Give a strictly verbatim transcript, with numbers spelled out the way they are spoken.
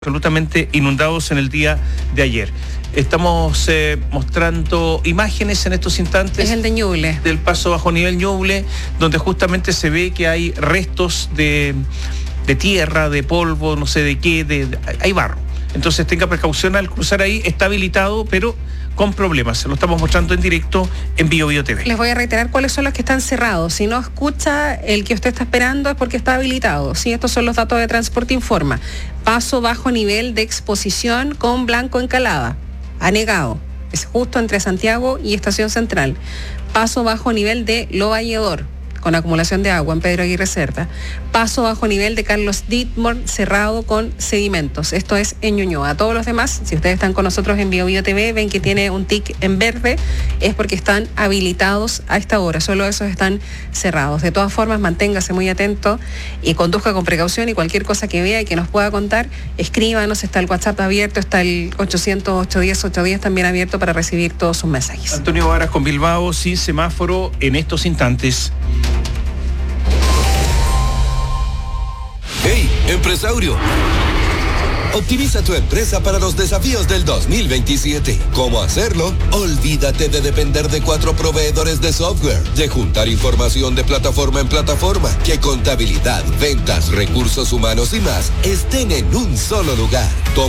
absolutamente inundados en el día de ayer. Estamos eh, mostrando imágenes en estos instantes. Es el de Ñuble. Del paso bajo nivel Ñuble, donde justamente se ve que hay restos de, de tierra, de polvo, no sé de qué, de, de, hay barro. Entonces tenga precaución al cruzar ahí, está habilitado, pero con problemas. Se lo estamos mostrando en directo en Bio Bio T V. Les voy a reiterar cuáles son los que están cerrados. Si no escucha el que usted está esperando es porque está habilitado. Sí, estos son los datos de Transporte Informa. Paso bajo nivel de exposición con Blanco Encalada. Anegado. Es justo entre Santiago y Estación Central. Paso bajo nivel de Lo Valledor, con acumulación de agua en Pedro Aguirre Cerda. Paso bajo nivel de Carlos Dittmore, cerrado con sedimentos. Esto es en Ñuñoa. Todos los demás, si ustedes están con nosotros en Bio Bio T V, ven que tiene un tic en verde, es porque están habilitados a esta hora. Solo esos están cerrados. De todas formas, manténgase muy atento y conduzca con precaución, y cualquier cosa que vea y que nos pueda contar, escríbanos. Está el WhatsApp abierto, está el ochocientos, ochocientos diez, ochocientos diez también abierto para recibir todos sus mensajes. Antonio Varas con Bilbao, sin semáforo en estos instantes. ¡Hey, empresario! Optimiza tu empresa para los desafíos del dos mil veintisiete. ¿Cómo hacerlo? Olvídate de depender de cuatro proveedores de software, de juntar información de plataforma en plataforma, que contabilidad, ventas, recursos humanos y más estén en un solo lugar. Toma